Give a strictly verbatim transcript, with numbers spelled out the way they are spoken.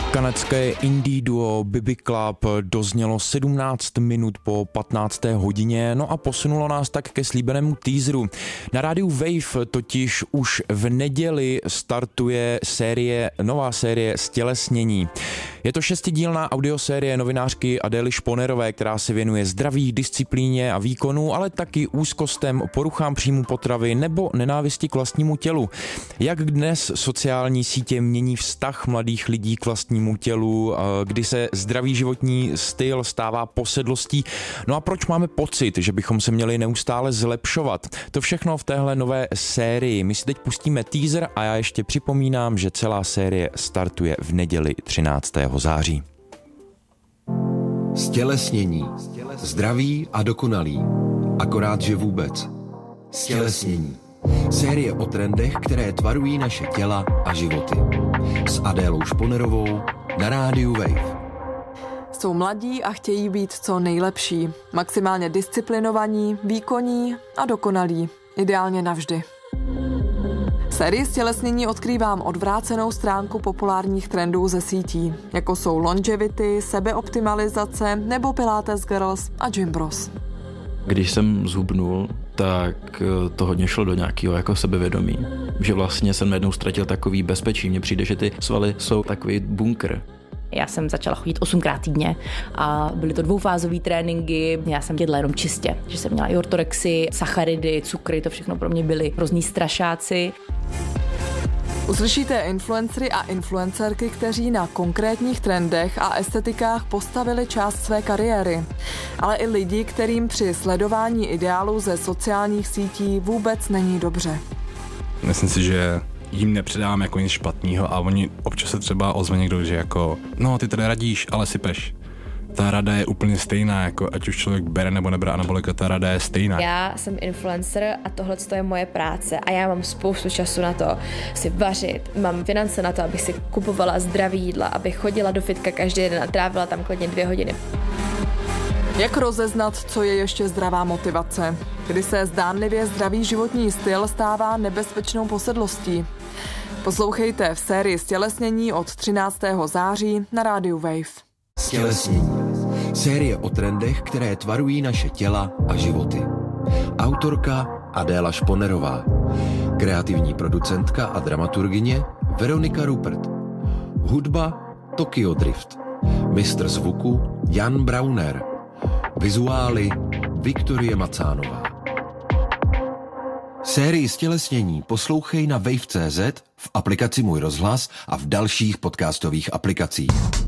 Kanadské indie duo Bibi Club doznělo sedmnáct minut po patnácté hodině, no a posunulo nás tak ke slíbenému teaseru. Na rádiu Wave totiž už v neděli startuje série, nová série Stělesnění. Je to šestidílná audiosérie novinářky Adély Šponerové, která se věnuje zdraví, disciplíně a výkonu, ale taky úzkostem, poruchám příjmu potravy nebo nenávisti k vlastnímu tělu. Jak dnes sociální sítě mění vztah mladých lidí k vlastnímu tělu, kdy se zdravý životní styl stává posedlostí. No a proč máme pocit, že bychom se měli neustále zlepšovat? To všechno v téhle nové sérii. My si teď pustíme teaser a já ještě připomínám, že celá série startuje v neděli třináctého září. Stělesnění. Zdraví a dokonalý. Akorát, že vůbec. Stělesnění. Série o trendech, které tvarují naše těla a životy. S Adélou Šponerovou na rádiu Wave. Jsou mladí a chtějí být co nejlepší. Maximálně disciplinovaní, výkonní a dokonalí. Ideálně navždy. V sérii Stělesnění odkrývám odvrácenou stránku populárních trendů ze sítí, jako jsou longevity, sebeoptimalizace nebo Pilates Girls a Gym Bros. Když jsem zhubnul, tak to hodně šlo do nějakého jako sebevědomí. Že vlastně jsem najednou ztratil takový bezpečí. Mně přijde, že ty svaly jsou takový bunkr. Já jsem začala chodit osmkrát týdně a byly to dvoufázové tréninky. Já jsem jedla jenom čistě, že jsem měla i ortorexy, sacharidy, cukry, to všechno pro mě byly hrozný strašáci. Uslyšíte influencery a influencerky, kteří na konkrétních trendech a estetikách postavili část své kariéry. Ale i lidi, kterým při sledování ideálů ze sociálních sítí vůbec není dobře. Myslím si, že jim nepředám jako nic špatného a oni občas se třeba ozve někdo, že jako no ty tady radíš, ale sypeš. Ta rada je úplně stejná, jako ať už člověk bere nebo nebere anabolika, ta rada je stejná. Já jsem influencer a tohle je moje práce a já mám spoustu času na to si vařit. Mám finance na to, abych si kupovala zdravý jídla, abych chodila do fitka každý den a trávila tam klidně dvě hodiny. Jak rozeznat, co je ještě zdravá motivace? Kdy se zdánlivě zdravý životní styl stává nebezpečnou posedlostí? Poslouchejte v sérii Stělesnění od třináctého září na rádiu Wave. Stělesnění. Série o trendech, které tvarují naše těla a životy. Autorka Adéla Šponerová. Kreativní producentka a dramaturgyně Veronika Rupert. Hudba Tokyo Drift. Mistr zvuku Jan Brauner. Vizuály Viktorie Macánová. Sérii Stělesnění poslouchej na wave tečka cé zet, v aplikaci Můj rozhlas a v dalších podcastových aplikacích.